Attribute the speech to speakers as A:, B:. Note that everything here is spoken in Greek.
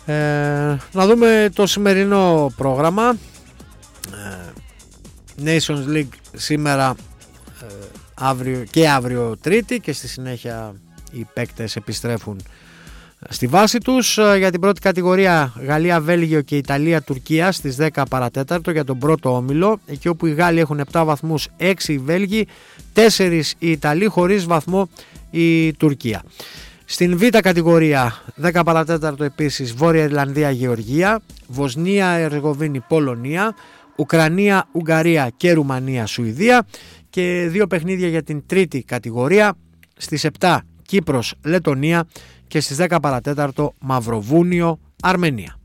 A: Να δούμε το σημερινό πρόγραμμα. Nations League σήμερα, αύριο Τρίτη, και στη συνέχεια οι παίκτες επιστρέφουν στη βάση τους. Για την πρώτη κατηγορία Γαλλία, Βέλγιο και Ιταλία, Τουρκία στις 10 παρατέταρτο για τον πρώτο όμιλο, εκεί όπου οι Γάλλοι έχουν 7 βαθμούς, 6 οι Βέλγοι, 4 οι Ιταλοί, χωρίς βαθμό η Τουρκία. Στην Β κατηγορία 10 παρατέταρτο επίσης Βόρεια Ιρλανδία, Γεωργία, Βοσνία, Ερζεγοβίνη, Πολωνία, Ουκρανία, Ουγγαρία και Ρουμανία, Σουηδία, και 2 παιχνίδια για την τρίτη κατηγορία στις 7 Κύπρος, Λετονία και στις 10 παρατέταρτο Μαυροβούνιο, Αρμενία.